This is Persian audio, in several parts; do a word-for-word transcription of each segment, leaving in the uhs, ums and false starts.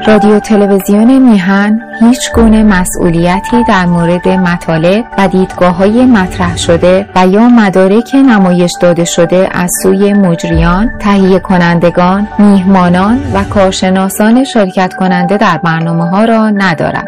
رادیو تلویزیون میهن هیچ گونه مسئولیتی در مورد مطالب و دیدگاه‌های مطرح شده و یا مدارک نمایش داده شده از سوی مجریان، تهیه کنندگان، میهمانان و کارشناسان شرکت کننده در برنامه‌ها را ندارد.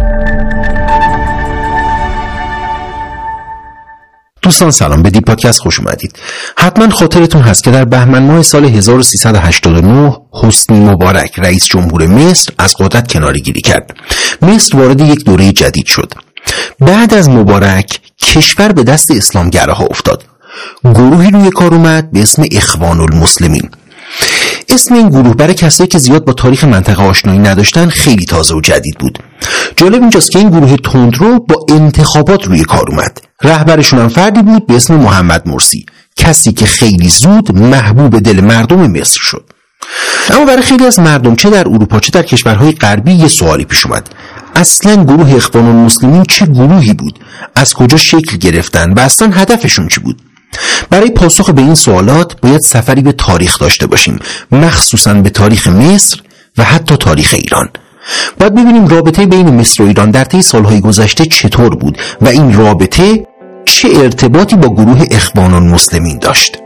دوستان سلام، به دی پادکست خوش اومدید. حتما خاطرتون هست که در بهمن ماه سال هزار و سیصد و هشتاد و نه حسنی مبارک رئیس جمهور مصر از قدرت کناره‌گیری کرد. مصر وارد یک دوره جدید شد. بعد از مبارک کشور به دست اسلامگراها افتاد. گروهی روی کار اومد به اسم اخوان المسلمین. اسم این گروه برای کسایی که زیاد با تاریخ منطقه آشنایی نداشتن خیلی تازه و جدید بود. جالب اینجاست که این گروه تندرو با انتخابات روی کار اومد. رهبرشون هم فردی بود به اسم محمد مرسی، کسی که خیلی زود محبوب دل مردم مصر شد. اما برای خیلی از مردم چه در اروپا چه در کشورهای غربی یه سوالی پیش اومد: اصلا گروه اخوان المسلمین چه گروهی بود؟ از کجا شکل گرفتن و اصلا هدفشون چی بود؟ برای پاسخ به این سوالات باید سفری به تاریخ داشته باشیم، مخصوصاً به تاریخ مصر و حتی تاریخ ایران. باید ببینیم رابطه بین مصر و ایران در طی سالهای گذشته چطور بود و این رابطه چه ارتباطی با گروه اخوان المسلمین داشت.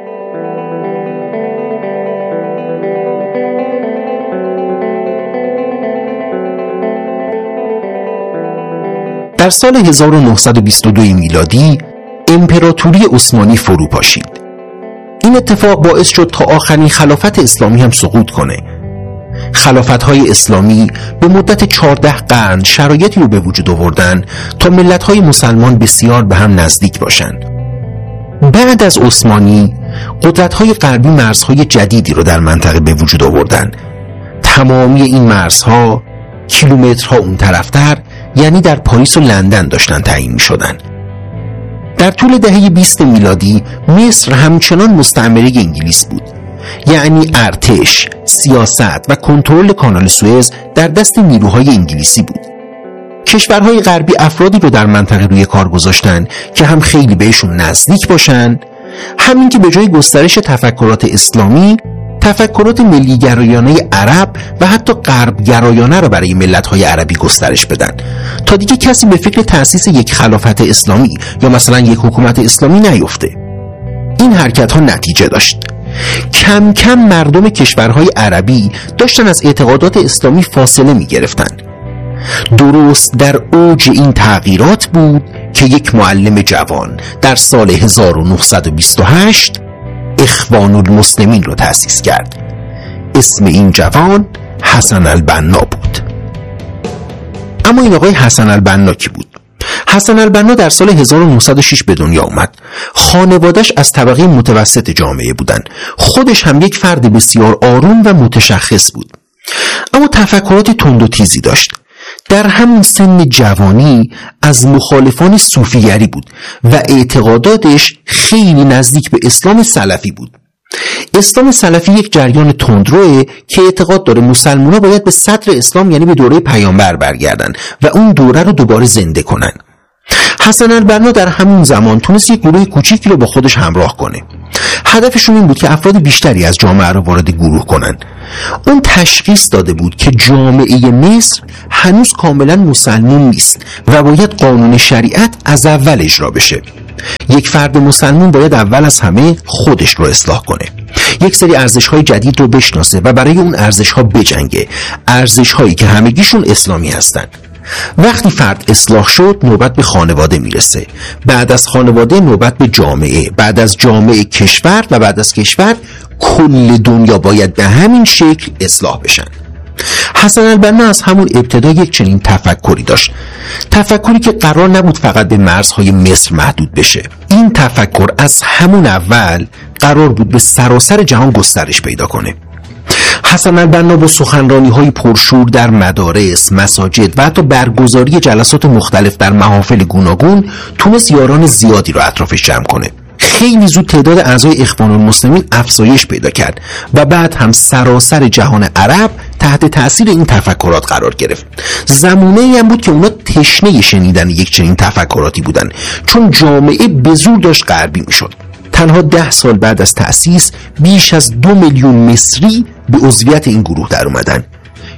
در سال هزار و نهصد و بیست و دو میلادی امپراتوری عثمانی فرو پاشید. این اتفاق باعث شد تا آخرین خلافت اسلامی هم سقوط کنه. خلافت‌های اسلامی به مدت چهارده قرن شرایطی رو به وجود آوردن تا ملت‌های مسلمان بسیار به هم نزدیک باشند. بعد از عثمانی قدرت‌های غربی مرزهای جدیدی رو در منطقه به وجود آوردن. تمامی این مرزها کیلومترها اون طرفتر، یعنی در پاریس و لندن داشتن تعیین می‌شدن. در طول دهه بیست میلادی مصر همچنان مستعمره انگلیس بود. یعنی ارتش، سیاست و کنترل کانال سوئز در دست نیروهای انگلیسی بود. کشورهای غربی افرادی رو در منطقه روی کار گذاشتن که هم خیلی بهشون نزدیک باشن، همین که به جای گسترش تفکرات اسلامی، تفکرات ملی گرایانه عرب و حتی غرب گرایانه رو برای ملت‌های عربی گسترش بدن تا دیگه کسی به فکر تأسیس یک خلافت اسلامی یا مثلا یک حکومت اسلامی نیفته. این حرکت‌ها نتیجه داشت. کم کم مردم کشورهای عربی داشتن از اعتقادات اسلامی فاصله می گرفتن. درست در اوج این تغییرات بود که یک معلم جوان در سال هزار و نهصد و بیست و هشت اخوان المسلمین رو تأسیس کرد. اسم این جوان حسن البنا بود. اما این آقای حسن البنا کی بود؟ حسن البنا در سال هزار و نهصد و شش به دنیا اومد. خانواده‌اش از طبقه متوسط جامعه بودن. خودش هم یک فرد بسیار آروم و متشخص بود. اما تفکرات تند و تیزی داشت. در همون سن جوانی از مخالفان صوفیگری بود و اعتقاداتش خیلی نزدیک به اسلام سلفی بود. اسلام سلفی یک جریان تندروه که اعتقاد داره مسلمان‌ها باید به صدر اسلام، یعنی به دوره پیامبر برگردن و اون دوره رو دوباره زنده کنن. حسن البنا در همون زمان تونست یک گروه کوچیکی رو با خودش همراه کنه. هدفشون این بود که افراد بیشتری از جامعه رو وارد گروه کنن. اون تشخیص داده بود که جامعه مصر هنوز کاملا مسلمان نیست و باید قانون شریعت از اول اجرا بشه. یک فرد مسلمان باید اول از همه خودش رو اصلاح کنه، یک سری ارزش‌های جدید رو بشناسه و برای اون ارزش‌ها بجنگه، ارزش‌هایی که همگیشون اسلامی هستن. وقتی فرد اصلاح شد نوبت به خانواده میرسه، بعد از خانواده نوبت به جامعه، بعد از جامعه کشور و بعد از کشور کل دنیا باید به همین شکل اصلاح بشن. حسن البنا از همون ابتدا یک چنین تفکری داشت، تفکری که قرار نبود فقط به مرزهای مصر محدود بشه. این تفکر از همون اول قرار بود به سراسر جهان گسترش پیدا کنه. حسن البنا با سخنرانی‌های پرشور در مدارس، مساجد و حتی برگزاری جلسات مختلف در محافل گوناگون تونست یاران زیادی رو اطرافش جمع کنه. خیلی زود تعداد اعضای اخوان المسلمین افزایش پیدا کرد و بعد هم سراسر جهان عرب تحت تأثیر این تفکرات قرار گرفت. زمانه‌ای هم بود که اونا تشنه شنیدن یک چنین تفکراتی بودن، چون جامعه به زور داشت غربی میشد. تنها ده سال بعد از تأسیس بیش از دو میلیون مصری به عضویت این گروه در اومدن.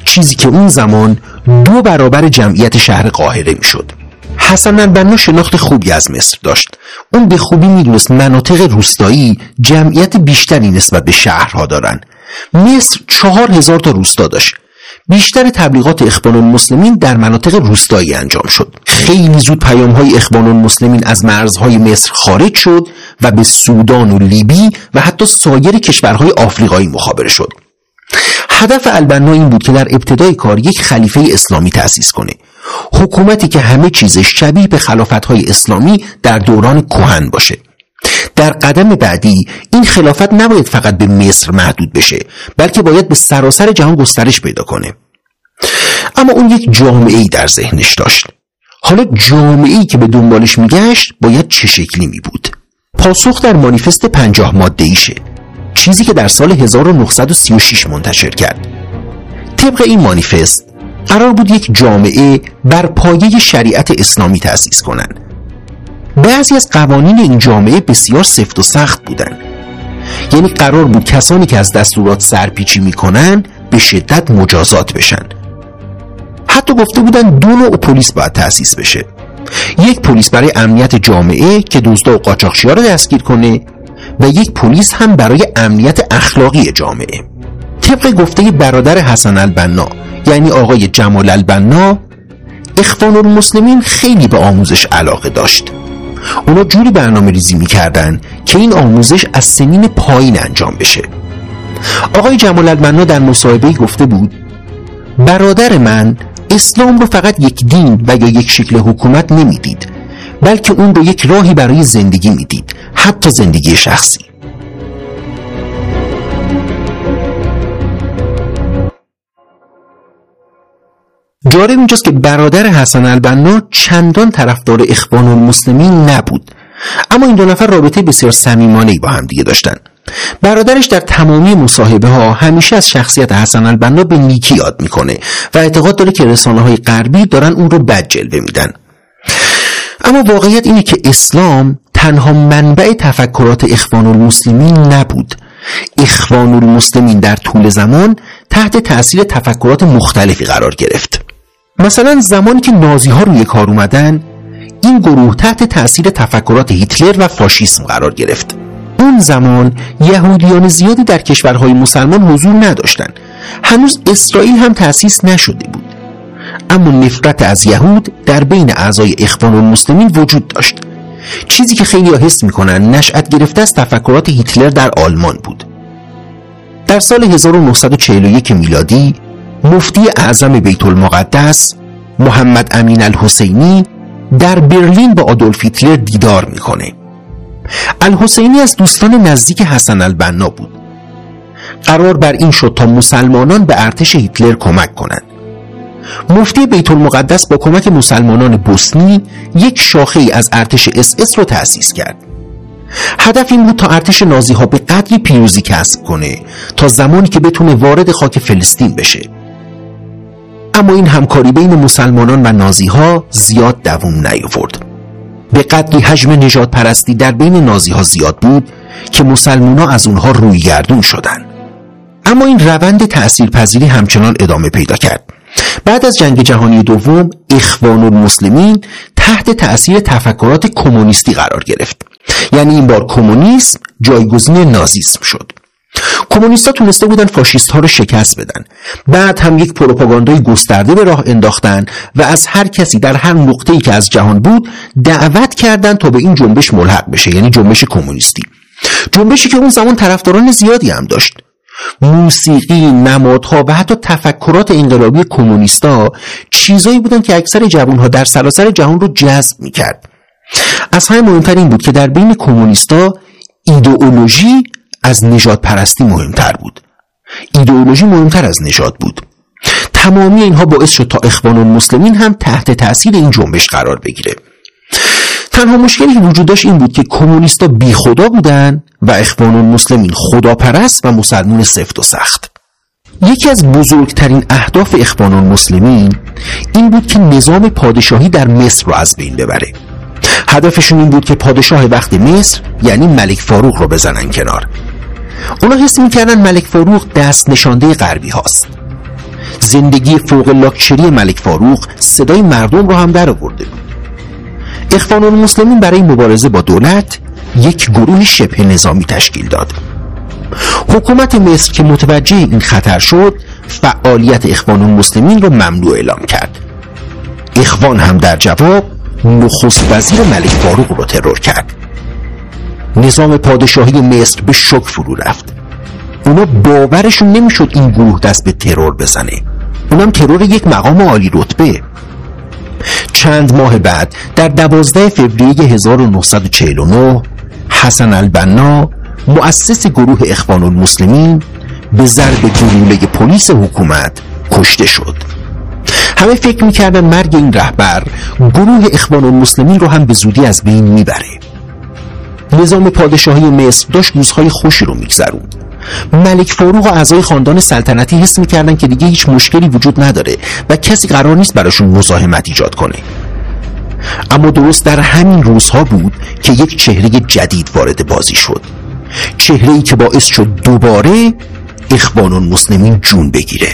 چیزی که اون زمان دو برابر جمعیت شهر قاهره میشد. حسن البنا شناخت خوبی از مصر داشت. اون به خوبی میدونست مناطق روستایی جمعیت بیشتری نسبت به شهرها دارن. مصر چهار هزار تا روستا داشت. بیشتر تبلیغات اخوان المسلمین در مناطق روستایی انجام شد. خیلی زود پیام‌های اخوان المسلمین از مرزهای مصر خارج شد و به سودان و لیبی و حتی سایر کشورهای آفریقایی مخابره شد. هدف البنا این بود که در ابتدای کار یک خلیفه اسلامی تأسیس کنه، حکومتی که همه چیزش شبیه به خلافت‌های اسلامی در دوران کهن باشه. در قدم بعدی این خلافت نباید فقط به مصر محدود بشه، بلکه باید به سراسر جهان گسترش پیدا کنه. اما اون یک جامعه‌ای در ذهنش داشت. حالا جامعه‌ای که به دنبالش میگشت باید چه شکلی می بود؟ پاسخ در مانیفست پنجاه ماده‌ایشه، چیزی که در سال هزار و نهصد و سی و شش منتشر کرد. طبق این مانیفست قرار بود یک جامعه بر پایه شریعت اسلامی تأسیس کنند. بعضی از قوانین این جامعه بسیار سفت و سخت بودند. یعنی قرار بود کسانی که از دستورات سرپیچی میکنن به شدت مجازات بشن. حتی گفته بودن دو نوع پلیس باید تأسیس بشه. یک پلیس برای امنیت جامعه که دزدا و قاچاقچی‌ها رو دستگیر کنه و یک پلیس هم برای امنیت اخلاقی جامعه. طبق گفته برادر حسن البنا یعنی آقای جمال البنا، اخوان المسلمین خیلی به آموزش علاقه داشت. اونا جوری برنامه ریزی میکردن که این آموزش از سنین پایین انجام بشه. آقای جمال البنا در مصاحبه‌ای گفته بود برادر من اسلام رو فقط یک دین و یا یک شکل حکومت نمیدید، بلکه اون رو یک راهی برای زندگی میدید، حتی زندگی شخصی. جالب اینجاست که برادر حسن البنا چندان طرفدار اخوان المسلمین نبود، اما این دو نفر رابطه بسیار صمیمانه‌ای با هم دیگه داشتن. برادرش در تمامی مصاحبه ها همیشه از شخصیت حسن البنا به نیکی یاد میکنه و اعتقاد داره که رسانه‌های غربی دارن اون رو بد جلوه میدن. اما واقعیت اینه که اسلام تنها منبع تفکرات اخوان المسلمین نبود. اخوان المسلمین در طول زمان تحت تأثیر تفکرات مختلفی قرار گرفت. مثلا زمانی که نازی ها روی کار اومدن، این گروه تحت تأثیر تفکرات هیتلر و فاشیسم قرار گرفت. اون زمان یهودیان زیادی در کشورهای مسلمان حضور نداشتند. هنوز اسرائیل هم تأسیس نشده بود. اما نفرت از یهود در بین اعضای اخوان المسلمین وجود داشت، چیزی که خیلی ها حس میکنن نشأت گرفته از تفکرات هیتلر در آلمان بود. در سال هزار و نهصد و چهل و یک میلادی مفتی اعظم بیت المقدس محمد امین الحسینی در برلین با آدولف هیتلر دیدار میکنه. الحسینی از دوستان نزدیک حسن البنا بود. قرار بر این شد تا مسلمانان به ارتش هیتلر کمک کنند. مفتی بیت المقدس با کمک مسلمانان بوسنی یک شاخه ای از ارتش اس اس رو تأسیس کرد. هدف این بود تا ارتش نازی ها به قدری پیروزی کسب کنه تا زمانی که بتونه وارد خاک فلسطین بشه. اما این همکاری بین مسلمانان و نازی ها زیاد دوام نیاورد. به قدری حجم نژاد پرستی در بین نازی ها زیاد بود که مسلمان ها از اونها روی گردون شدن. اما این روند تأثیرپذیری همچنان ادامه پیدا کرد. بعد از جنگ جهانی دوم اخوان المسلمین تحت تأثیر تفکرات کمونیستی قرار گرفت. یعنی این بار کمونیسم جایگزین نازیسم شد. کمونیست‌ها تونسته بودن فاشیست‌ها رو شکست بدن. بعد هم یک پروپاگاندای گسترده به راه انداختن و از هر کسی در هر نقطه‌ای که از جهان بود دعوت کردن تا به این جنبش ملحق بشه، یعنی جنبش کمونیستی. جنبشی که اون زمان طرفداران زیادی هم داشت. موسیقی، نمادها و حتی تفکرات انقلابی کمونیستا چیزایی بودن که اکثر جوانها در سراسر جهان رو جذب می‌کرد. از همه مهمتر این بود که در بین کمونیستا ایدئولوژی از نژاد پرستی مهمتر بود. ایدئولوژی مهمتر از نژاد بود. تمامی اینها باعث شد تا اخوان المسلمین هم تحت تأثیر این جنبش قرار بگیره. تنها مشکلی که وجود داشت این بود که کمونیستا بی خدا بودن و اخوان المسلمین خداپرست و مسلمان سفت و سخت. یکی از بزرگترین اهداف اخوان المسلمین این بود که نظام پادشاهی در مصر رو از بین ببره. هدفشون این بود که پادشاه وقت مصر یعنی ملک فاروق رو بزنن کنار. اونا حس می‌کردن ملک فاروق دست نشانده غربی هاست. زندگی فوق لاکچری ملک فاروق صدای مردم رو هم در آورده بود. اخوان المسلمین برای مبارزه با دولت یک گروه شبه نظامی تشکیل داد. حکومت مصر که متوجه این خطر شد، فعالیت اخوان المسلمین را ممنوع اعلام کرد. اخوان هم در جواب نخست وزیر ملک فاروق را ترور کرد. نظام پادشاهی مصر به شوک فرو رفت. اونا باورشون نمیشد این گروه دست به ترور بزنه، اونم ترور یک مقام عالی رتبه. چند ماه بعد در دوازده فوریه هزار و نهصد و چهل و نه حسن البنا مؤسس گروه اخوان المسلمین به ضرب گلوله پلیس حکومت کشته شد. همه فکر میکردن مرگ این رهبر گروه اخوان المسلمین رو هم به زودی از بین میبره. نظام پادشاهی مصر داشت روزهای خوشی رو میگذروند. ملک فاروق و اعضای خاندان سلطنتی حس میکردن که دیگه هیچ مشکلی وجود نداره و کسی قرار نیست براشون مزاحمت ایجاد کنه. اما درست در همین روزها بود که یک چهره جدید وارد بازی شد، چهره‌ای که باعث شد دوباره اخوان المسلمین جون بگیره.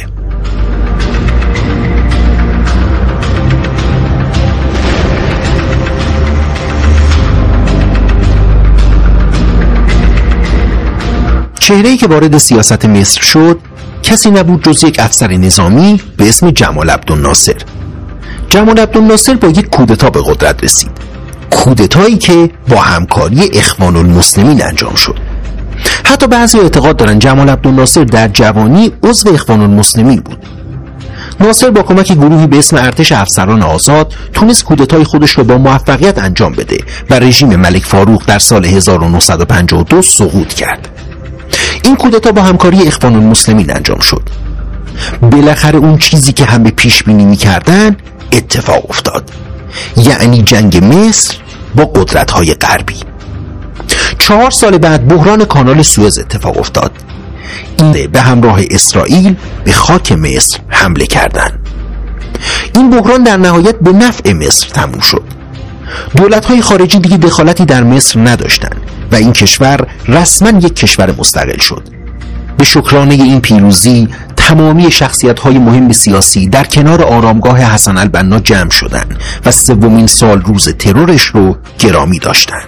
چهره‌ای که وارد سیاست مصر شد کسی نبود جز یک افسر نظامی به اسم جمال عبدالناصر. جمال عبدالناصر با یک کودتا به قدرت رسید، کودتایی که با همکاری اخوان المسلمین انجام شد. حتی بعضی اعتقاد دارن جمال عبدالناصر در جوانی عضو اخوان المسلمین بود. ناصر با کمک گروهی به اسم ارتش افسران آزاد تونست کودتای خودش رو با موفقیت انجام بده و رژیم ملک فاروق در سال هزار و نهصد و پنجاه و دو سقوط کرد. این کودتا با همکاری اخوان المسلمین انجام شد. بالاخره اون چیزی که همه پیش بینی می‌کردن اتفاق افتاد، یعنی جنگ مصر با قدرت‌های غربی. چهار سال بعد بحران کانال سوئز اتفاق افتاد. این به همراه اسرائیل به خاک مصر حمله کردند. این بحران در نهایت به نفع مصر تموم شد. دولت‌های خارجی دیگه دخالتی در مصر نداشتند و این کشور رسما یک کشور مستقل شد. به شکرانه این پیروزی تمامی شخصیت‌های مهم سیاسی در کنار آرامگاه حسن البنا جمع شدند و سومین سال روز ترورش رو گرامی داشتند.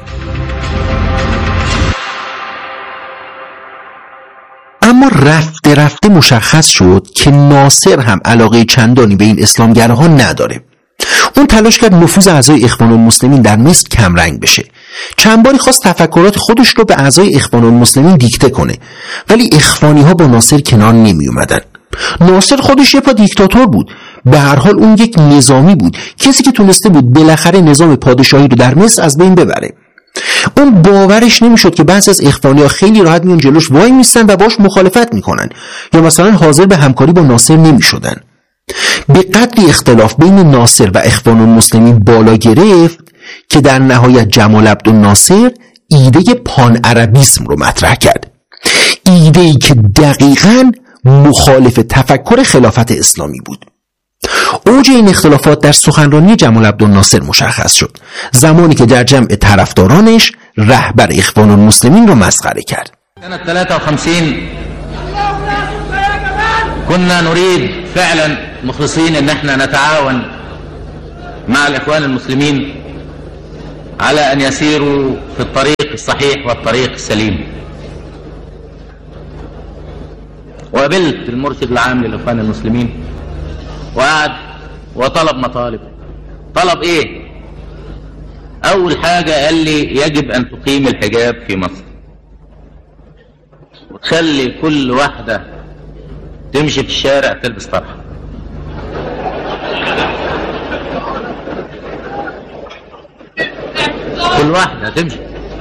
اما رفته رفته مشخص شد که ناصر هم علاقه چندانی به این اسلامگراها نداره. اون تلاش کرد نفوذ اعضای اخوان المسلمین در مصر کمرنگ بشه. چند باری خواست تفکرات خودش رو به اعضای اخوان المسلمین دیکته کنه، ولی اخوانی ها با ناصر کنار نمی اومدن. ناصر خودش یه پا دیکتاتور بود، به هر حال اون یک نظامی بود، کسی که تونسته بود بالاخره نظام پادشاهی رو در مصر از بین ببره. اون باورش نمیشد که بعضی از اخوانی ها خیلی راحت میان جلوش وای میستن و باش مخالفت میکنن یا مثلا حاضر به همکاری با ناصر نمیشدن. به قدری اختلاف بین ناصر و اخوان المسلمین بالا گرفت که در نهایت جمال عبدالناصر ایده پان عربیسم رو مطرح کرد، ایده‌ای که دقیقاً مخالف تفکر خلافت اسلامی بود. اوج این اختلافات در سخنرانی جمال عبدالناصر مشخص شد، زمانی که در جمع طرفدارانش رهبر اخوان المسلمین رو مسخره کرد. سنة ثلاثة وخمسين كنا نريد فعلا مخلصين ان احنا نتعاون مع الاخوان المسلمين على ان يسيروا في الطريق الصحيح والطريق السليم. وقابلت المرشد العام للاخوان المسلمين وقعد وطلب مطالب. طلب ايه؟ اول حاجة قال لي يجب ان تقيم الحجاب في مصر وتخلي كل واحدة تمشي في الشارع تلبس طرحة. كل واحدة تمشي.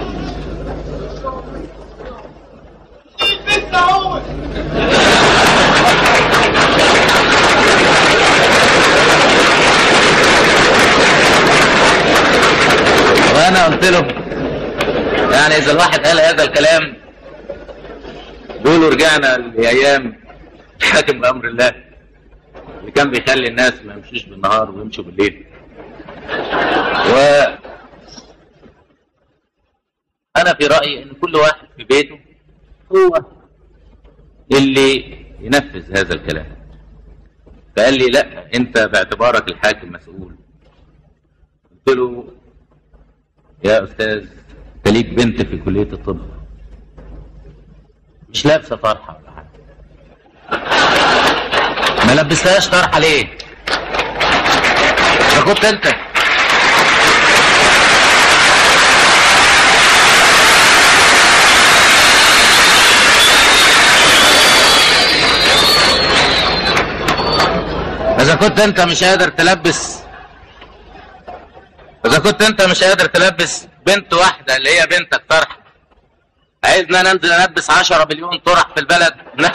وانا قلت له يعني اذا الواحد قال هذا الكلام دول رجعنا لايام حاكم بامر الله اللي كان بيخلي الناس ما يمشوش بالنهار ويمشوا بالليل. و انا في رايي ان كل واحد في بيته هو اللي ينفذ هذا الكلام. فقال لي لا انت باعتبارك الحاكم مسؤول. قلت له يا استاذ انت ليك بنت في كليه الطب مش لابسه طرحه ولا حاجه، ما لبستهاش طرحه ليه؟ ده كنت انت إذا كنت أنت مش قادر تلبس إذا كنت أنت مش قادر تلبس بنت واحدة اللي هي بنتك طرح، عايزنا ننزل نلبس عشرة مليون طرح في البلد؟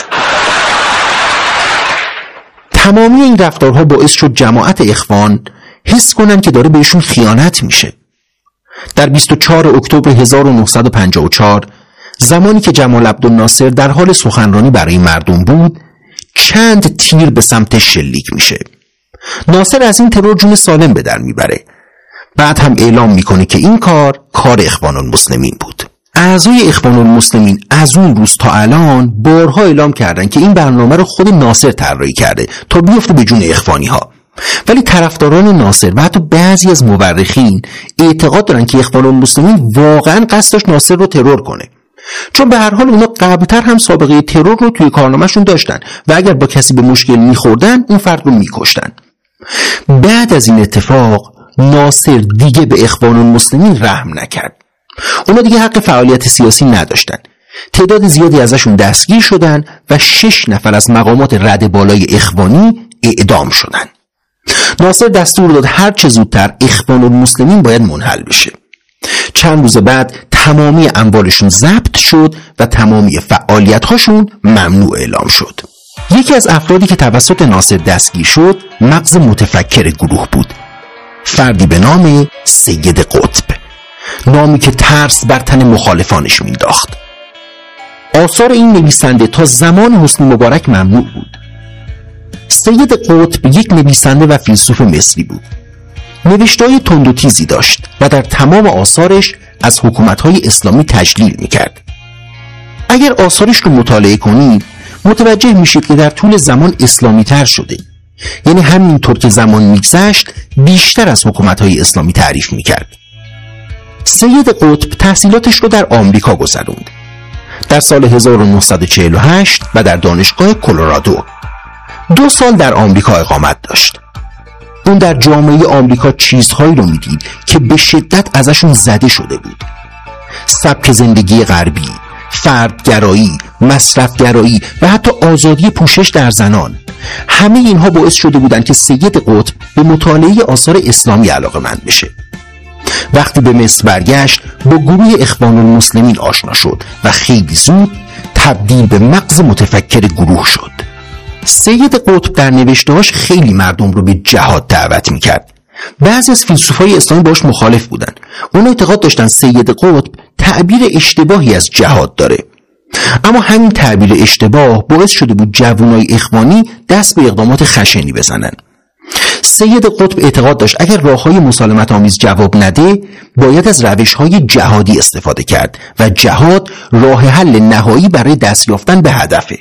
تمامی این رفتارها باعث شد جماعت اخوان حس کنن که داره بهشون خیانت میشه. در بیست و چهارم اکتبر هزار و نهصد و پنجاه و چهار زمانی که جمال عبدالناصر در حال سخنرانی برای مردم بود، چند تیر به سمت شلیک میشه. ناصر از این ترور جون سالم به در میبره. بعد هم اعلام میکنه که این کار کار اخوان المسلمین بود. اعضای اخوان المسلمین از اون روز تا الان بارها اعلام کردن که این برنامه رو خود ناصر طراحی کرده تا بیفته به جون اخوانی ها. ولی طرفداران ناصر و حتی بعضی از مورخین اعتقاد دارن که اخوان المسلمین واقعا قصد داشت ناصر رو ترور کنه، چون به هر حال اونا قبلتر هم سابقه ترور رو توی کارنامه‌شون داشتن و اگر با کسی به مشکل می‌خوردن اون فرد رو می‌کشتن. بعد از این اتفاق ناصر دیگه به اخوان المسلمین رحم نکرد. اونا دیگه حق فعالیت سیاسی نداشتن. تعداد زیادی ازشون دستگیر شدن و شش نفر از مقامات رده بالای اخوانی اعدام شدن. ناصر دستور داد هر چه زودتر اخوان المسلمین باید منحل بشه. چند روز بعد تمامی اموالشون ضبط شد و تمامی فعالیت‌هاشون ممنوع اعلام شد. یکی از افرادی که توسط ناصر دستگیر شد مغز متفکر گروه بود، فردی به نام سید قطب، نامی که ترس بر تن مخالفانش مینداخت. آثار این نویسنده تا زمان حسنی مبارک ممنوع بود. سید قطب یک نویسنده و فیلسوف مصری بود. نوشته‌های تند و تیزی داشت و در تمام آثارش از حکومت‌های اسلامی تجلیل می‌کرد. اگر آثارش رو مطالعه کنید متوجه میشید که در طول زمان اسلامی تر شده. یعنی همینطور که زمان میگذشت بیشتر از حکومت‌های اسلامی تعریف می‌کرد. سید قطب تحصیلاتش رو در آمریکا گذروند. در سال هزار و نهصد و چهل و هشت و در دانشگاه کلرادو دو سال در آمریکا اقامت داشت. اون در جامعه آمریکا چیزهایی رو میدید که به شدت ازشون زده شده بود. سبک زندگی غربی، فردگرایی، مصرفگرایی و حتی آزادی پوشش در زنان، همه اینها باعث شده بودند که سید قطب به مطالعه آثار اسلامی علاقه‌مند بشه. وقتی به مصر برگشت با گروه اخوان المسلمین آشنا شد و خیلی زود تبدیل به مغز متفکر گروه شد. سید قطب در نوشته‌هاش خیلی مردم رو به جهاد دعوت میکرد. بعضی از فیلسوفای اسلامی باش مخالف بودن. اون اعتقاد داشتن سید قطب تعبیر اشتباهی از جهاد داره. اما همین تعبیر اشتباه باعث شده بود جوانای اخوانی دست به اقدامات خشنی بزنن. سید قطب اعتقاد داشت اگر راههای مسالمت آمیز جواب نده باید از روشهای جهادی استفاده کرد و جهاد راه حل نهایی برای دست یافتن به هدفه.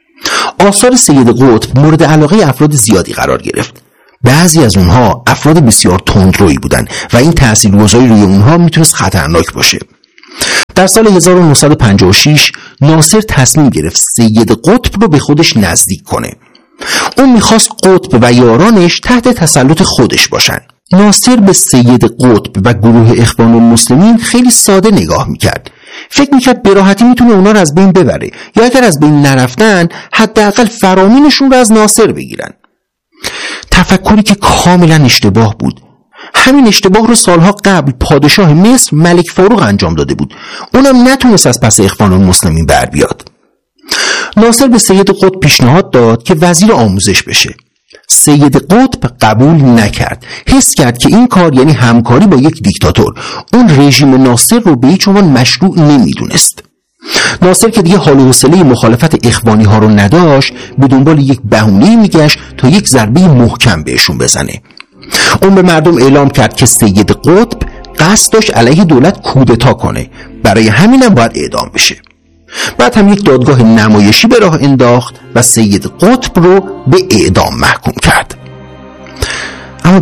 آثار سید قطب مورد علاقه افراد زیادی قرار گرفت. بعضی از اونها افراد بسیار تندرویی بودن و این تاثیرگذاری روی اونها میتونست خطرناک باشه. در سال هزار و نهصد و پنجاه و شش ناصر تصمیم گرفت سید قطب رو به خودش نزدیک کنه. اون میخواست قطب و یارانش تحت تسلط خودش باشن. ناصر به سید قطب و گروه اخوان المسلمین خیلی ساده نگاه میکرد. فکر میکرد به راحتی میتونه اونا رو از بین ببره یا اگر از بین نرفتن حداقل فرامینشون رو از ناصر بگیرن. تفکری که کاملا اشتباه بود. همین اشتباه رو سالها قبل پادشاه مصر ملک فاروق انجام داده بود. اونم نتونست از پس اخوان المسلمین بر بیاد. ناصر به سید قطب پیشنهاد داد که وزیر آموزش بشه. سید قطب قبول نکرد. حس کرد که این کار یعنی همکاری با یک دیکتاتور. اون رژیم ناصر رو به هیچ عنوان مشروع نمیدونست. ناصر که دیگه حال و حوصله مخالفت اخوانی ها رو نداشت، به دنبال یک بهونه میگشت تا یک ضربه محکم بهشون بزنه. اون به مردم اعلام کرد که سید قطب قصد داشت علیه دولت کودتا کنه، برای همینم باید اعدام بشه. بعد هم یک دادگاه نمایشی به راه انداخت و سید قطب رو به اعدام محکوم کرد.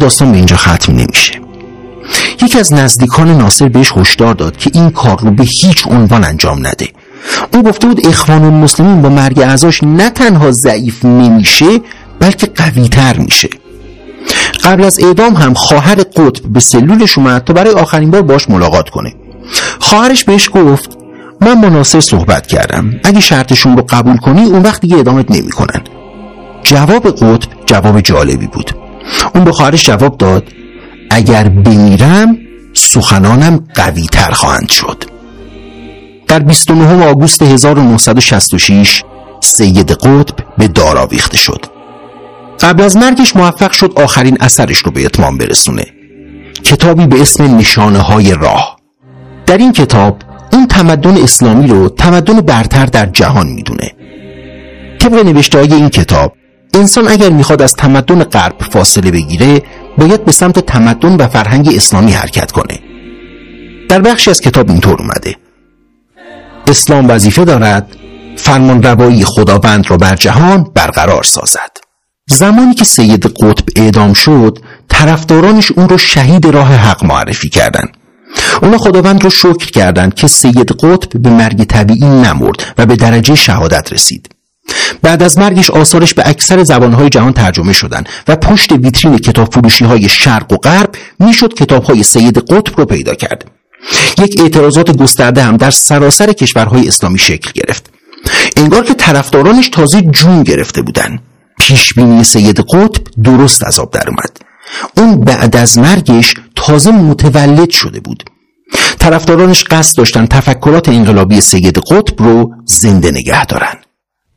داستان به اینجا ختم نمیشه. یکی از نزدیکان ناصر بهش هشدار داد که این کار رو به هیچ عنوان انجام نده. اون گفته بود اخوان المسلمین با مرگ اعضاش نه تنها ضعیف نمیشه بلکه قوی تر میشه. قبل از اعدام هم خواهر قطب به سلولش اومد تا برای آخرین بار باش ملاقات کنه. خواهرش بهش گفت من با ناصر صحبت کردم، اگه شرطشون رو قبول کنی اون وقت دیگه اعدامت نمیکنن. جواب قطب جواب جالبی بود. اون به خواهرش جواب داد اگر بمیرم سخنانم قوی تر خواهند شد. در بیست و نهم آگوست هزار و نهصد و شصت و شش سید قطب به دار آویخته شد. قبل از مرگش موفق شد آخرین اثرش رو به اتمام برسونه، کتابی به اسم نشانه های راه. در این کتاب اون تمدن اسلامی رو تمدن برتر در جهان میدونه. طبق نوشته های این کتاب انسان اگر میخواد از تمدن غرب فاصله بگیره باید به سمت تمدن و فرهنگ اسلامی حرکت کنه. در بخشی از کتاب اینطور اومده: اسلام وظیفه دارد فرمان روایی خداوند را بر جهان برقرار سازد. زمانی که سید قطب اعدام شد طرفدارانش اون رو شهید راه حق معرفی کردن. اونا خداوند رو شکر کردند که سید قطب به مرگ طبیعی نمرد و به درجه شهادت رسید. بعد از مرگش آثارش به اکثر زبانهای جهان ترجمه شدن و پشت ویترین کتاب فروشی های شرق و غرب میشد کتاب های سید قطب رو پیدا کرد. یک اعتراضات گسترده هم در سراسر کشورهای اسلامی شکل گرفت. انگار که طرفدارانش تازه جون گرفته بودن. پیشبینی سید قطب درست از آب در اومد. اون بعد از مرگش تازه متولد شده بود. طرفدارانش قصد داشتن تفکرات انقلابی سید قطب رو زنده نگه دارن.